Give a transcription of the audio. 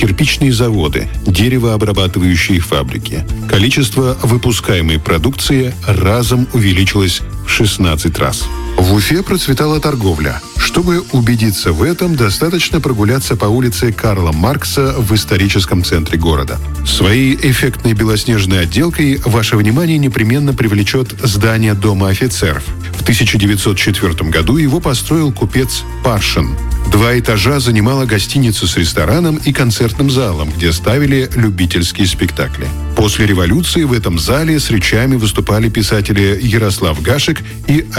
кирпичные заводы, деревообрабатывающие фабрики. Количество выпускаемой продукции разом увеличилось в 16 раз. В Уфе процветала торговля. Чтобы убедиться в этом, достаточно прогуляться по улице Карла Маркса в историческом центре города. Своей эффектной белоснежной отделкой ваше внимание непременно привлечет здание Дома офицеров. В 1904 году его построил купец Паршин. 2 этажа занимала гостиница с рестораном и концертным залом, где ставили любительские спектакли. После революции в этом зале с речами выступали писатели Ярослав Гашек и